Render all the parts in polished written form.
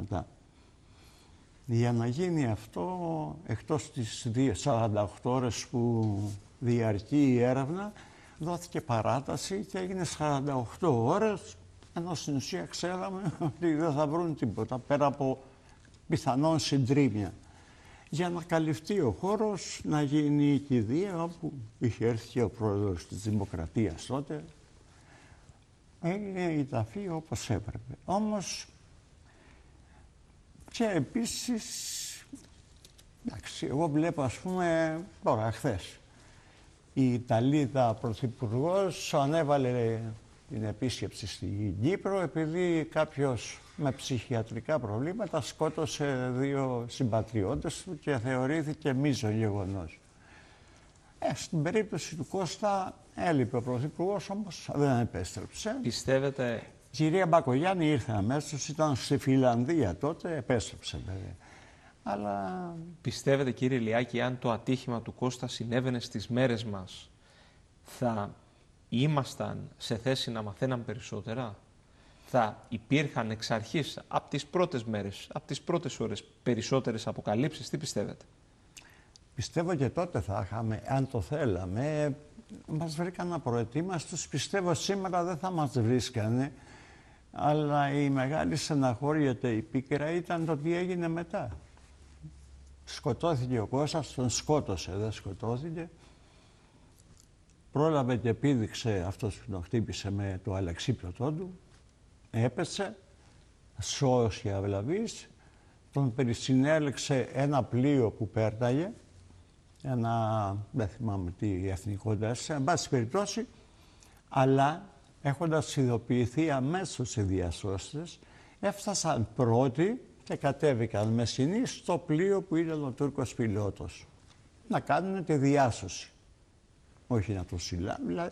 ατυχήματα. Για να γίνει αυτό, εκτός τις 48 ώρες που διαρκεί η έρευνα, δόθηκε παράταση και έγινε 48 ώρες, ενώ στην ουσία ξέραμε ότι δεν θα βρουν τίποτα πέρα από πιθανόν συντρίμμια. Για να καλυφθεί ο χώρος, να γίνει η κηδεία, όπου είχε έρθει και ο πρόεδρος της Δημοκρατίας τότε, έγινε η ταφή όπως έπρεπε. Όμως, και επίσης, εντάξει, εγώ βλέπω, ας πούμε, τώρα χθες, η Ιταλίδα πρωθυπουργός ανέβαλε την επίσκεψη στην Κύπρο επειδή κάποιος με ψυχιατρικά προβλήματα σκότωσε 2 συμπατριώτες του και θεωρήθηκε μείζον γεγονός. Στην περίπτωση του Κώστα έλειπε ο πρωθυπουργός, όμως δεν επέστρεψε. Πιστεύετε... Η κυρία Μπακογιάννη ήρθε αμέσως, ήταν στη Φιλανδία τότε, επέστρεψε βέβαια. Αλλά... Πιστεύετε, κύριε Ηλιάκη, αν το ατύχημα του Κώστα συνέβαινε στις μέρες μας, θα ήμασταν σε θέση να μαθαίναμε περισσότερα? Θα υπήρχαν εξ αρχής, από τις πρώτες μέρες, από τις πρώτες ώρες, περισσότερες αποκαλύψεις? Τι πιστεύετε? Πιστεύω και τότε θα είχαμε, αν το θέλαμε. Μας βρήκαν απροετοίμαστους. Πιστεύω σήμερα δεν θα μας βρίσκανε. Αλλά η μεγάλη στεναχώρια και η πίκρα ήταν το τι έγινε μετά. Σκοτώθηκε ο Κώστας, τον σκότωσε, δεν σκοτώθηκε. Πρόλαβε και πήδηξε αυτός που τον χτύπησε με το αλεξίπτωτό του. Έπεσε, σώος και αυλαβής. Τον περισυνέλεξε ένα πλοίο που πέρναγε. Δεν θυμάμαι τι εθνικότητα, εν πάση περιπτώσει, αλλά έχοντας ειδοποιηθεί αμέσως οι διασώστες, έφτασαν πρώτοι και κατέβηκαν με σκηνή στο πλοίο που ήταν ο Τούρκος πιλότος. Να κάνουν τη διάσωση. Όχι να το συλλάβουν, δηλαδή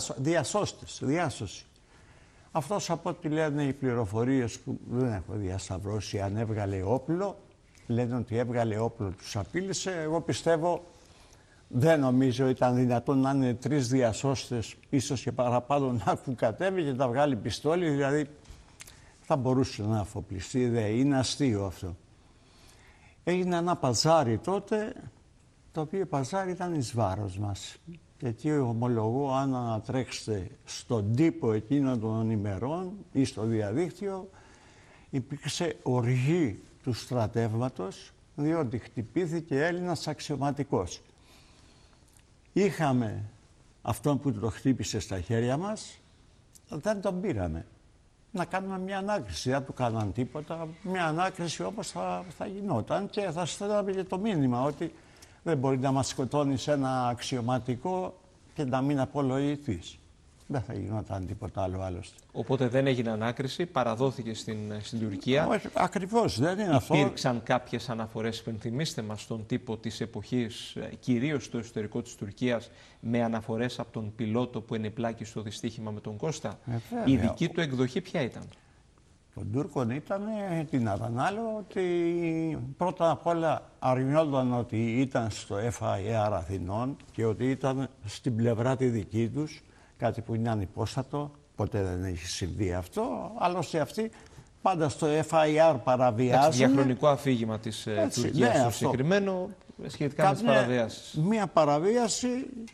διάσωση. Αυτός, από ό,τι λένε οι πληροφορίες που δεν έχω διασταυρώσει, αν έβγαλε όπλο, λένε ότι έβγαλε όπλο, τους απείλησε. Εγώ πιστεύω, δεν νομίζω ήταν δυνατόν να είναι 3 διασώστες, ίσως και παραπάνω, να έχουν κατέβει και να βγάλει πιστόλι, δηλαδή θα μπορούσε να αφοπλιστεί, είναι αστείο αυτό. Έγινε ένα παζάρι τότε, το οποίο παζάρι ήταν εις βάρος μας. Και εκεί ομολογώ, αν ανατρέξετε στον τύπο εκείνων των ημερών ή στο διαδίκτυο, υπήρξε οργή του στρατεύματος, διότι χτυπήθηκε Έλληνας αξιωματικός. Είχαμε αυτόν που το χτύπησε στα χέρια μας, δεν τον πήραμε. Να κάνουμε μια ανάκριση, δεν του κάναν τίποτα, μια ανάκριση όπως θα γινόταν και θα στέλναμε και το μήνυμα ότι δεν μπορεί να μας σκοτώνεις ένα αξιωματικό και να μην απολογηθείς. Δεν θα γινόταν τίποτα άλλο άλλωστε. Οπότε δεν έγινε ανάκριση, παραδόθηκε στην Τουρκία. Όχι, ακριβώς, δεν είναι αυτό. Υπήρξαν κάποιες αναφορές, υπενθυμίστε μας, στον τύπο της εποχής, κυρίως στο εσωτερικό της Τουρκίας, με αναφορές από τον πιλότο που ενεπλάκη στο δυστύχημα με τον Κώστα. Η δική του εκδοχή ποια ήταν? Των Τούρκων ήταν την Αρανάλο ότι πρώτα απ' όλα αρνιόταν ότι ήταν στο FIR Αθηνών και ότι ήταν στην πλευρά τη δική τους, κάτι που είναι ανυπόστατο, ποτέ δεν έχει συμβεί αυτό, άλλωστε αυτοί πάντα στο FIR παραβιάζουν. Διαχρονικό αφήγημα της Τουρκίας στο συγκεκριμένο, σχετικά με τις παραβιάσεις. Μία παραβίαση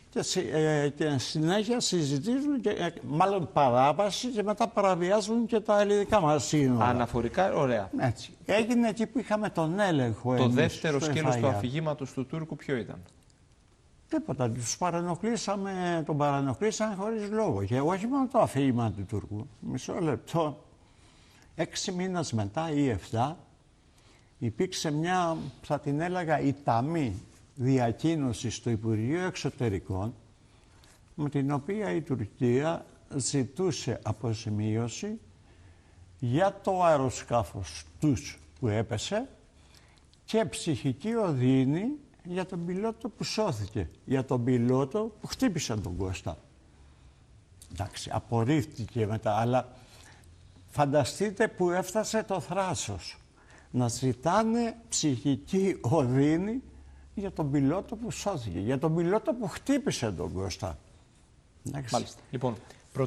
και συνέχεια συζητήσουν, μάλλον παράβαση, και μετά παραβιάζουν και τα ελληνικά μας σύνορα. Αναφορικά, ωραία. Έτσι. Έγινε εκεί που είχαμε τον έλεγχο. Το δεύτερο σκέλος του αφηγήματος του Τούρκου ποιο ήταν? Τίποτα. Τους παρενοχλήσαμε, τον παρενοχλήσαμε χωρίς λόγο. Και όχι μόνο το αφήγημα του Τούρκου. Μισό λεπτό. 6 μήνες μετά ή 7, υπήρξε μια, θα την έλεγα, ηταμή διακοίνωση στο Υπουργείο Εξωτερικών, με την οποία η Τουρκία ζητούσε αποζημίωση για το αεροσκάφος τους που έπεσε και ψυχική οδύνη για τον πιλότο που σώθηκε, για τον πιλότο που χτύπησε τον Κώστα. Εντάξει, απορρίφθηκε μετά, αλλά φανταστείτε που έφτασε το θράσος. Να ζητάνε ψυχική οδύνη για τον πιλότο που σώθηκε, για τον πιλότο που χτύπησε τον Κώστα. Μάλιστα. Λοιπόν,